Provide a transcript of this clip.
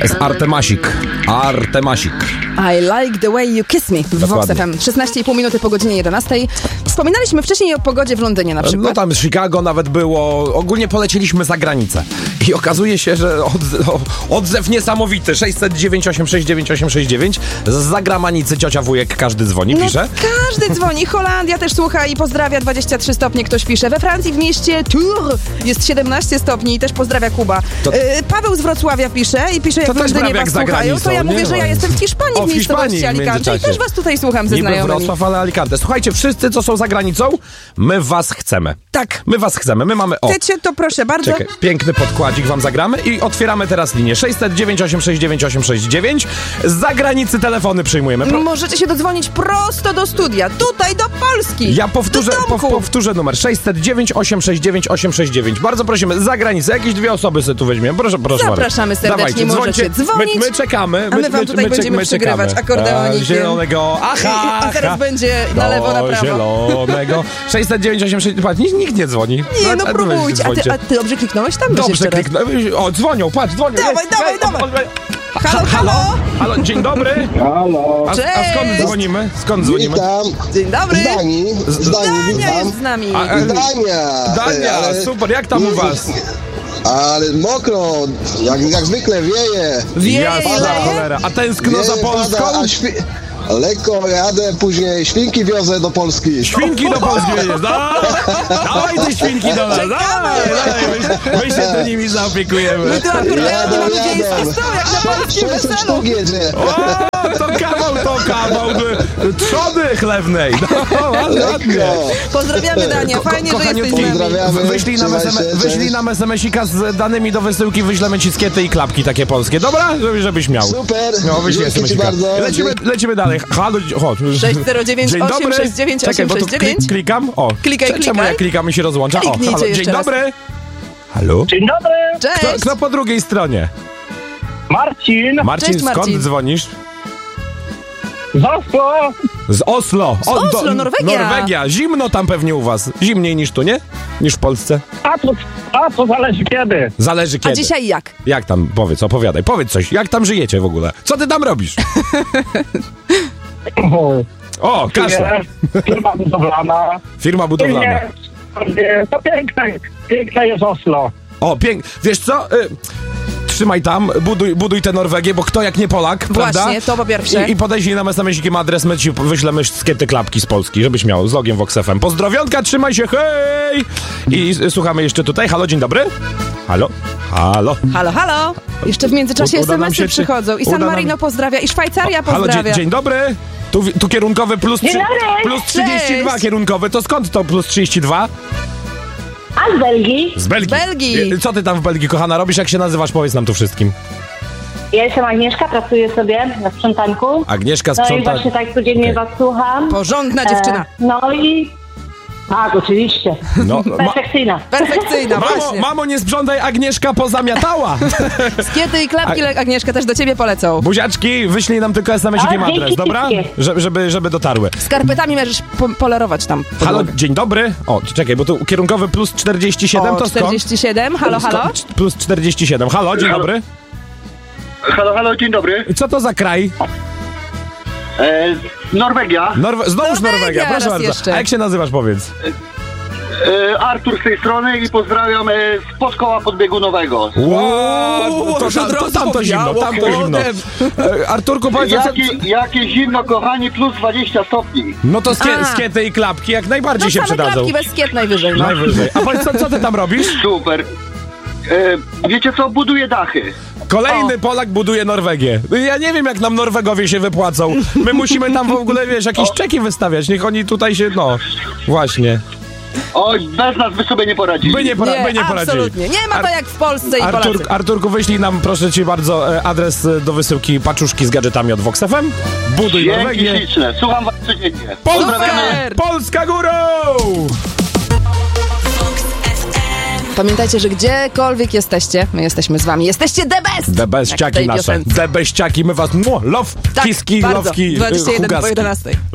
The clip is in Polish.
jest Artemasik. I like the way you kiss me w Vox FM. 16,5 minuty po godzinie 11. Wspominaliśmy wcześniej o pogodzie w Londynie na przykład. No tam Chicago nawet było. Ogólnie polecieliśmy za granicę. I okazuje się, że odzew niesamowity. 609 869 869. Z zagranicy ciocia, wujek, każdy dzwoni, pisze. Każdy dzwoni. Holandia też słucha i pozdrawia. 23 stopnie ktoś pisze. We Francji w mieście Tours jest 17 stopni i też pozdrawia Kuba. Paweł z Wrocławia pisze i pisze, jak w Londynie was słuchają. To ja mówię, że ja jestem w Hiszpanii, w miejscowości Alicante i też was tutaj słucham ze znajomymi. Niby Wrocław, ale Alicante. Słuchajcie, wszyscy, co są za granicą, my was chcemy. Tak. My was chcemy. My mamy... Chcecie, to proszę bardzo. Czekaj, piękny podkładzik wam zagramy i otwieramy teraz linię 609 869 869. Z zagranicy telefony przyjmujemy. Możecie się dodzwonić prosto do studia, tutaj do Polski. Ja powtórzę numer 609 869 869. Bardzo prosimy, z zagranicy, jakieś dwie osoby sobie tu weźmiemy. Proszę zapraszamy serdecznie, możecie dzwonić. My czekamy. A my wam tutaj będziemy przygrywać akordeonikiem. Zielonego, I teraz będzie na lewo, na prawo. Zielonego. 609 869. Nikt nie dzwoni. Nie, no próbujcie. A ty dobrze kliknąłeś tam? Dobrze kliknąłem. O, dzwonią, patrz, dzwonią. Dawaj. Halo, dzień dobry. Halo. A skąd dzwonimy? Witam. Dzień dobry. Z Danii witam. Jest z nami. Dania, super, jak tam u was? Ale mokro, jak zwykle wieje. Jasna cholera. A tęskno za Polską? Lekko jadę, później świnki wiozę do Polski. Świnki do Polski jedziesz, dawaj te świnki do nas, dawaj, my się do nimi zaopiekujemy. My tu akurat mamy wiejskie stoły, jak na polskim weselu. To kawał trzody chlewnej. Pozdrawiamy Dania, fajnie, że jesteś z nami. Wyślij nam SMS-ika z danymi do wysyłki, wyślemy ci skiety i klapki takie polskie, dobra? Żebyś miał. Super, dzięki bardzo. Lecimy dalej. Halo, chodź. 609 869 869. Klikam. O, klikaj. Czemu ja klikam i się rozłącza? O, halo, dzień dobry. Halo? Dzień dobry. Cześć. Kto po drugiej stronie? Marcin. Cześć, skąd dzwonisz? Z Oslo. Z Oslo. Oslo, Norwegia. Zimno tam pewnie u was. Zimniej niż tu, nie? Niż w Polsce. A to zależy kiedy. Zależy kiedy. A dzisiaj jak? Jak tam? Opowiadaj. Powiedz coś. Jak tam żyjecie w ogóle? Co ty tam robisz? O, kasza. Firma budowlana. To piękne jest Oslo. O, wiesz co? Trzymaj tam, buduj tę Norwegię, bo kto jak nie Polak, prawda? Właśnie, to po pierwsze. I podeślij nam SMS-ikiem adres, my ci wyślemy skiety klapki z Polski, żebyś miał, z logiem Vox FM. Pozdrowionka, trzymaj się, hej! I słuchamy jeszcze tutaj. Halo, dzień dobry. Halo. Halo. Jeszcze w międzyczasie SMS-y przychodzą. I San Marino pozdrawia, i Szwajcaria pozdrawia. Halo, dzień dobry. Tu kierunkowy plus 32 Cześć. kierunkowy. To skąd to plus 32? A z Belgii? Z Belgii. Co ty tam w Belgii, kochana, robisz? Jak się nazywasz? Powiedz nam tu wszystkim. Ja jestem Agnieszka, pracuję sobie na sprzątanku. Agnieszka sprząta. No i właśnie tak codziennie was słucham. Porządna dziewczyna. No i... Tak, oczywiście. Perfekcyjna, właśnie. Mamo, nie sprzątaj, Agnieszka pozamiatała. Skiety i klapki, Agnieszka, też do ciebie polecą. Buziaczki, wyślij nam tylko SMS-ikiem adres, dobra? Żeby dotarły. Skarpetami możesz polerować tam. Halo, dzień dobry. O, czekaj, bo tu kierunkowy plus 47, to 47, halo. Plus 47, halo, dzień dobry. Halo, dzień dobry. Co to za kraj? Norwegia. Znowuż Norwegia, proszę bardzo. Jeszcze. A jak się nazywasz, powiedz? Artur z tej strony i pozdrawiam z Podkoła Podbiegunowego. Tam to zimno. Arturku, powiedz... Jakie zimno, kochani, plus 20 stopni. No to skiety i klapki jak najbardziej się przydadzą. Klapki bez skiet najwyżej. No. Najwyżej. A powiedz, co ty tam robisz? Super. Wiecie co? Buduję dachy. Kolejny Polak buduje Norwegię. Ja nie wiem, jak nam Norwegowie się wypłacą. My musimy tam w ogóle, jakieś czeki wystawiać. Niech oni tutaj się, właśnie. Oj, bez nas by sobie nie poradzili. By nie poradzili. Absolutnie. Nie ma to jak w Polsce i Polacy. Arturku, wyślij nam, proszę cię bardzo, adres do wysyłki paczuszki z gadżetami od Vox FM. Buduj Norwegię. Dzięki śliczne. Słucham was codziennie. Polska górą! Pamiętajcie, że gdziekolwiek jesteście, my jesteśmy z wami. Jesteście the best! The bestciaki nasze. The bestciaki, my was love, kiski, lowki, 21 po 11.